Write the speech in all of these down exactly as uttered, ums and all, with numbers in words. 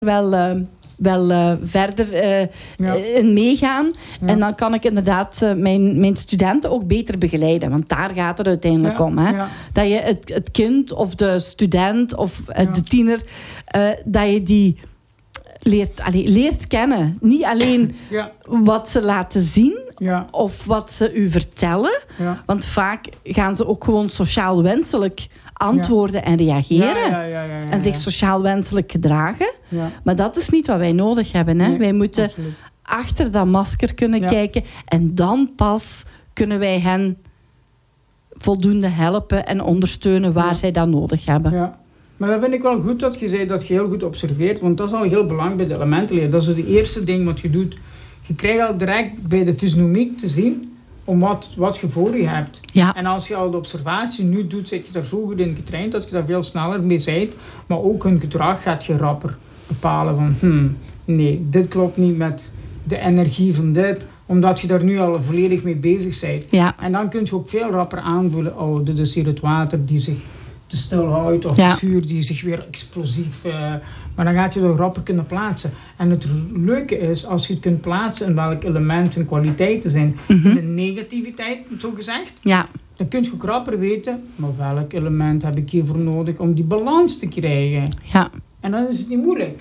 wel, uh, wel uh, verder uh, ja. in meegaan. Ja. En dan kan ik inderdaad uh, mijn, mijn studenten ook beter begeleiden. Want daar gaat het uiteindelijk ja. om. Hè? Ja. Dat je het, het kind of de student of uh, ja. de tiener... Uh, dat je die leert, allee, leert kennen. Niet alleen ja. wat ze laten zien... Ja. Of wat ze u vertellen. Ja. Want vaak gaan ze ook gewoon sociaal wenselijk antwoorden ja. en reageren. Ja, ja, ja, ja, ja, en zich sociaal wenselijk gedragen. Ja. Maar dat is niet wat wij nodig hebben. Hè? Nee, wij moeten absoluut. Achter dat masker kunnen ja. kijken. En dan pas kunnen wij hen voldoende helpen en ondersteunen waar ja. zij dat nodig hebben. Ja. Maar dat vind ik wel goed dat je zei dat je heel goed observeert. Want dat is al heel belangrijk bij de elementenleer. Dat is het eerste ding wat je doet. Je krijgt al direct bij de fysionomie te zien om wat, wat je voor je hebt. Ja. En als je al de observatie nu doet, zit je daar zo goed in getraind dat je daar veel sneller mee bent. Maar ook hun gedrag gaat je rapper bepalen van hmm, nee, dit klopt niet met de energie van dit. Omdat je daar nu al volledig mee bezig bent. Ja. En dan kun je ook veel rapper aanvoelen, oh, dit is hier het water die zich te stil houdt. Of ja. het vuur die zich weer explosief... Uh, maar dan gaat je er rapper kunnen plaatsen. En het leuke is, als je het kunt plaatsen in welk element en kwaliteiten zijn. Mm-hmm. De negativiteit, zo gezegd. Ja. Dan kun je ook rapper weten, maar welk element heb ik hiervoor nodig om die balans te krijgen. Ja. En dan is het niet moeilijk.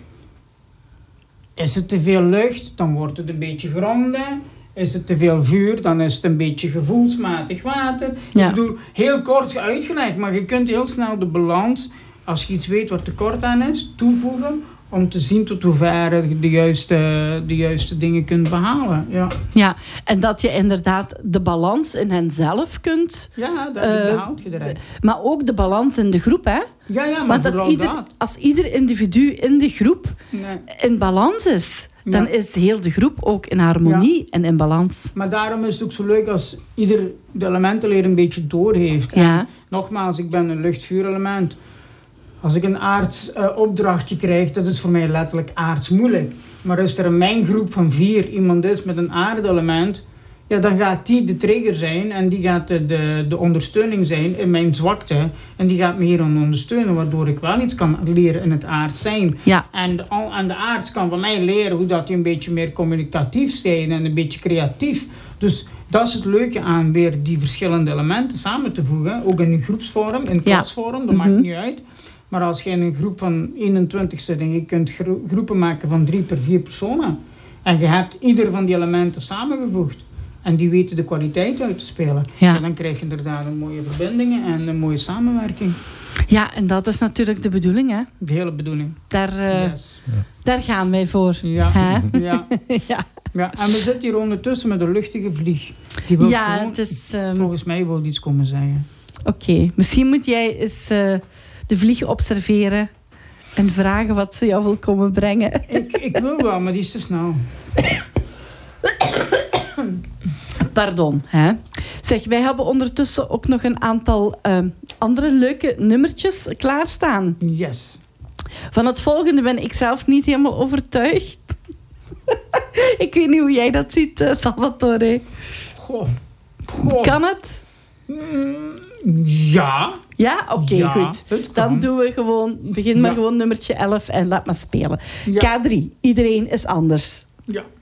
Is het te veel lucht, dan wordt het een beetje gronden. Is het te veel vuur, dan is het een beetje gevoelsmatig water. Ja. Ik bedoel, heel kort uitgelegd, maar je kunt heel snel de balans... Als je iets weet wat tekort aan is, toevoegen om te zien tot hoever je de juiste, de juiste dingen kunt behalen. Ja. Ja, en dat je inderdaad de balans in henzelf kunt... Ja, dat uh, behaalt je direct. Maar ook de balans in de groep, hè? Ja, ja, maar want als ieder, dat. als ieder individu in de groep nee. in balans is... Ja. Dan is heel de groep ook in harmonie ja. en in balans. Maar daarom is het ook zo leuk als ieder de elementenleer een beetje doorheeft. Ja. En nogmaals, ik ben een lucht-vuur-element... Als ik een aards uh, opdrachtje krijg, dat is voor mij letterlijk aards moeilijk. Maar als er in mijn groep van vier iemand is met een aardelement, ja, dan gaat die de trigger zijn en die gaat de, de, de ondersteuning zijn in mijn zwakte. En die gaat me hier ondersteunen, waardoor ik wel iets kan leren in het aards zijn. Ja. En, de, en de aards kan van mij leren hoe dat die een beetje meer communicatief zijn en een beetje creatief. Dus dat is het leuke aan weer die verschillende elementen samen te voegen. Ook in een groepsvorm, in klasvorm, dat mm-hmm. maakt niet uit. Maar als je in een groep van eenentwintig zit en je kunt gro- groepen maken van drie per vier personen. En je hebt ieder van die elementen samengevoegd. En die weten de kwaliteit uit te spelen. Ja. En dan krijg je inderdaad een mooie verbindingen en een mooie samenwerking. Ja, en dat is natuurlijk de bedoeling, hè? De hele bedoeling. Daar, uh, yes. ja. daar gaan wij voor. Ja. ja. ja. ja. En we zitten hier ondertussen met een luchtige vlieg. Die wil ja, gewoon, het is, um... volgens mij wil die iets komen zeggen. Oké, okay. Misschien moet jij eens... Uh, de vlieg observeren en vragen wat ze jou wil komen brengen. Ik, ik wil wel, maar die is te snel. Pardon. Hè? Zeg, wij hebben ondertussen ook nog een aantal uh, andere leuke nummertjes klaarstaan. Yes. Van het volgende ben ik zelf niet helemaal overtuigd. Ik weet niet hoe jij dat ziet, uh, Salvatore. Goh. Goh. Kan het? Mm, ja. Ja? Oké, okay, ja, goed. Dan doen we gewoon... Begin ja. maar gewoon nummertje elf en laat maar spelen. Ja. K drie. Iedereen is anders. Ja.